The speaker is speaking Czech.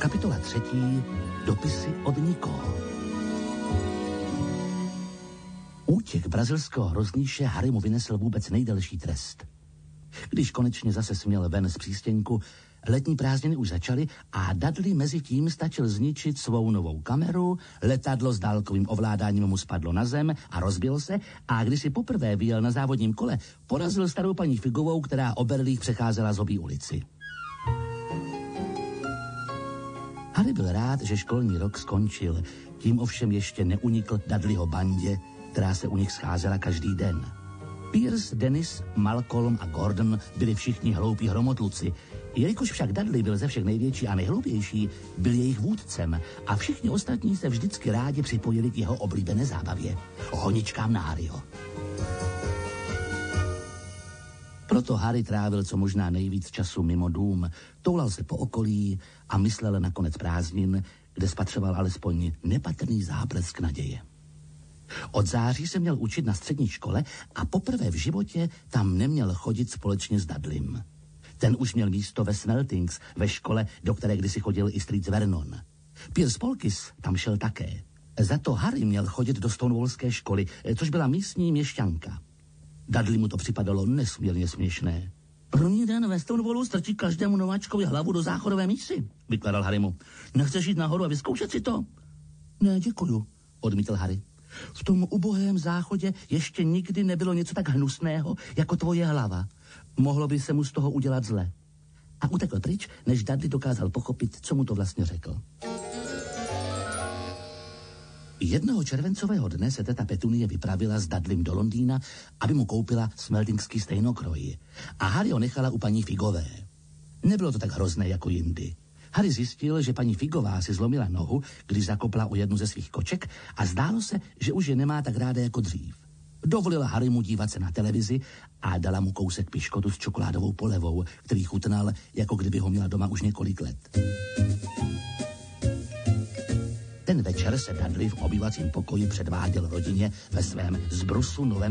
Kapitola 3. Dopisy od nikoho. Útěk brazilského hrozníše Harry mu vynesl vůbec nejdelší trest. Když konečně zase směl ven z přístěnku, letní prázdniny už začaly a Dudley mezi tím stačil zničit svou novou kameru, letadlo s dálkovým ovládáním mu spadlo na zem a rozbilo se a když si poprvé vyjel na závodním kole, porazil starou paní Figovou, která o berlích přecházela z obí ulici. Harry byl rád, že školní rok skončil, tím ovšem ještě neunikl Dudleyho bandě, která se u nich scházela každý den. Pierce, Dennis, Malcolm a Gordon byli všichni hloupí hromotluci. Jelikož však Dudley byl ze všech největší a nejhloupější, byl jejich vůdcem a všichni ostatní se vždycky rádi připojili k jeho oblíbené zábavě – honičkám na Harryho. Proto Harry trávil co možná nejvíc času mimo dům, toulal se po okolí a myslel na konec prázdnin, kde spatřoval alespoň nepatrný záblesk naděje. Od září se měl učit na střední škole a poprvé v životě tam neměl chodit společně s Dudleym. Ten už měl místo ve Smeltings, ve škole, do které kdysi chodil i strýc Vernon. Pierce Polkis tam šel také. Za to Harry měl chodit do Stonewallské školy, což byla místní měšťanka. Dudley mu to připadalo nesmírně směšné. První den ve Stonewallu strčí každému nováčkovi hlavu do záchodové mísy, vykladal Harry mu. Nechceš jít nahoru a vyzkoušet si to? Ne, děkuju, odmítl Harry. V tom ubohém záchodě ještě nikdy nebylo něco tak hnusného jako tvoje hlava. Mohlo by se mu z toho udělat zle. A utekl pryč, než Dudley dokázal pochopit, co mu to vlastně řekl. Jednoho červencového dne se teta Petunie vypravila s Dudleym do Londýna, aby mu koupila smeltingský stejnokroj. A Harry ho nechala u paní Figové. Nebylo to tak hrozné jako jindy. Harry zjistil, že paní Figová si zlomila nohu, když zakopla o jednu ze svých koček a zdálo se, že už je nemá tak ráda jako dřív. Dovolila Harrymu dívat se na televizi a dala mu kousek piškotu s čokoládovou polevou, který chutnal, jako kdyby ho měla doma už několik let. Ten večer se Dudley v obývacím pokoji předváděl rodině ve svém zbrusu novém